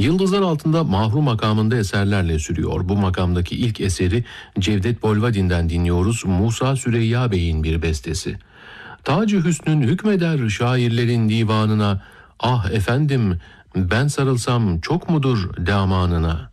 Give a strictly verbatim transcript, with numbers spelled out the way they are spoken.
Yıldızlar Altında mahrum makamında eserlerle sürüyor. Bu makamdaki ilk eseri Cevdet Bolvadin'den dinliyoruz. Musa Süreyya Bey'in bir bestesi. Tac-ı Hüsnün hükmeder şairlerin divanına, ah efendim ben sarılsam çok mudur damanına.